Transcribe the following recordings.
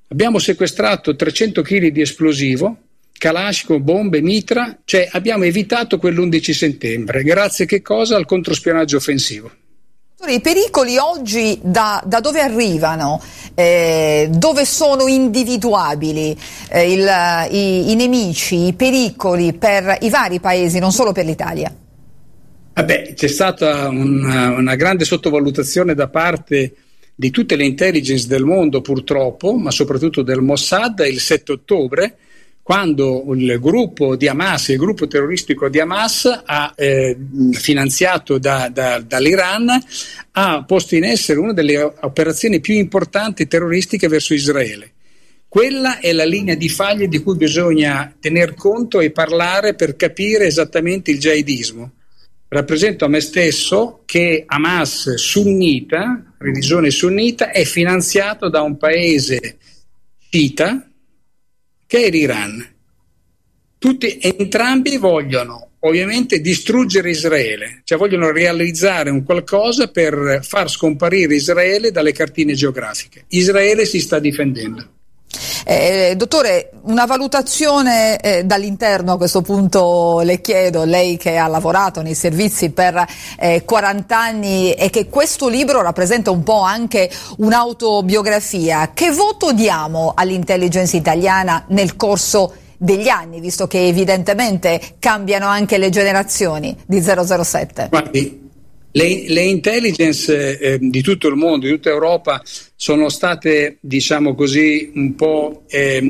Abbiamo sequestrato 300 kg di esplosivo, Kalashnikov, bombe, mitra, cioè abbiamo evitato quell'11 settembre, grazie che cosa? Al controspionaggio offensivo. I pericoli oggi da dove arrivano? Dove sono individuabili i nemici, i pericoli per i vari paesi, non solo per l'Italia? C'è stata una grande sottovalutazione da parte di tutte le intelligence del mondo, purtroppo, ma soprattutto del Mossad, il 7 ottobre, quando il gruppo di Hamas, il gruppo terroristico di Hamas, finanziato dall'Iran, ha posto in essere una delle operazioni più importanti terroristiche verso Israele. Quella è la linea di faglie di cui bisogna tener conto e parlare per capire esattamente il jihadismo. Rappresento a me stesso che Hamas sunnita, religione sunnita, è finanziato da un paese sciita che è l'Iran. Entrambi vogliono ovviamente distruggere Israele, cioè vogliono realizzare un qualcosa per far scomparire Israele dalle cartine geografiche. Israele si sta difendendo. Dottore, una valutazione dall'interno a questo punto le chiedo, lei che ha lavorato nei servizi per 40 anni e che questo libro rappresenta un po' anche un'autobiografia, che voto diamo all'intelligence italiana nel corso degli anni, visto che evidentemente cambiano anche le generazioni di 007? Guardi, le intelligence di tutto il mondo, di tutta Europa, sono state, diciamo così, un po'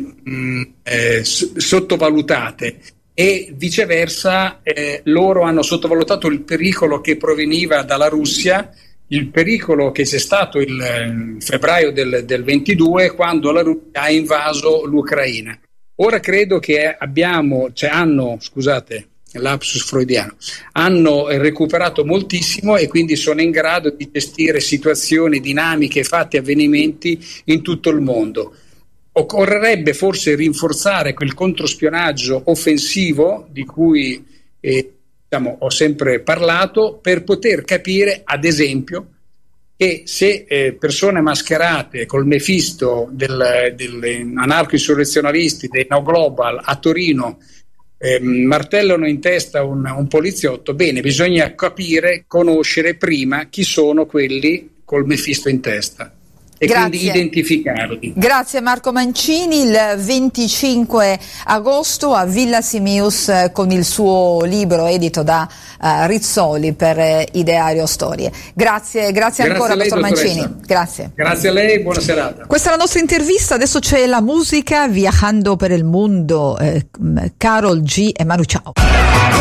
sottovalutate e viceversa loro hanno sottovalutato il pericolo che proveniva dalla Russia, il pericolo che c'è stato il febbraio del 22, quando la Russia ha invaso l'Ucraina. Ora credo che lapsus freudiano, hanno recuperato moltissimo e quindi sono in grado di gestire situazioni, dinamiche, fatti, avvenimenti in tutto il mondo. Occorrerebbe forse rinforzare quel controspionaggio offensivo di cui ho sempre parlato, per poter capire, ad esempio, che se persone mascherate col Mefisto degli anarco-insurrezionalisti dei No Global a Torino martellano in testa un poliziotto, bene, bisogna conoscere prima chi sono quelli col Mefisto in testa e quindi identificarli. Grazie Marco Mancini. Il 25 agosto a Villa Simius con il suo libro edito da Rizzoli per Ideario Storie. Grazie ancora, professor Mancini. Grazie a lei, buona serata. Questa è la nostra intervista, adesso c'è la musica Viajando per il Mondo, Karol G e Manu Chao.